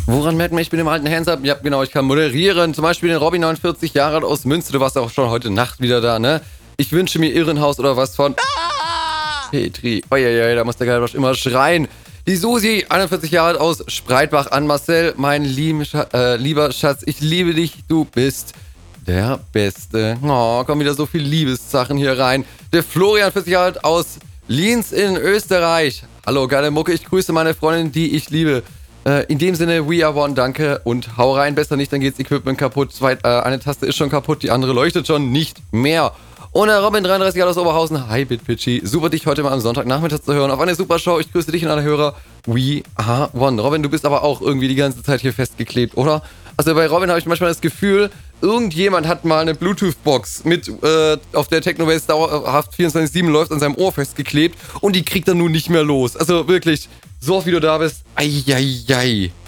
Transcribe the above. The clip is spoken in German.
Woran merkt man, ich bin im alten Hands-Up? Ja, genau, ich kann moderieren. Zum Beispiel den Robin, 49 Jahre alt aus Münster. Du warst auch schon heute Nacht wieder da, ne? Ich wünsche mir Irrenhaus oder was von Petri. Oh ja, da muss der Geilwasch immer schreien. Die Susi, 41 Jahre alt aus Spreitbach, an Marcel. Mein lieber Schatz, ich liebe dich. Du bist der Beste. Oh, kommen wieder so viele Liebessachen hier rein. Der Florian, 40 Jahre alt aus Lienz in Österreich. Hallo, geile Mucke. Ich grüße meine Freundin, die ich liebe. In dem Sinne, we are one, danke und hau rein. Besser nicht, dann geht's Equipment kaputt. Eine Taste ist schon kaputt, die andere leuchtet schon nicht mehr. Und der Robin, 33 Jahre aus Oberhausen. Hi, Bitpitchy. Super, dich heute mal am Sonntagnachmittag zu hören. Auf eine super Show. Ich grüße dich und alle Hörer. We are one. Robin, du bist aber auch irgendwie die ganze Zeit hier festgeklebt, oder? Also bei Robin habe ich manchmal das Gefühl, irgendjemand hat mal eine Bluetooth-Box mit, auf der Technobase dauerhaft 24/7 läuft, an seinem Ohr festgeklebt und die kriegt er nun nicht mehr los. Also wirklich, so oft wie du da bist, eieiei.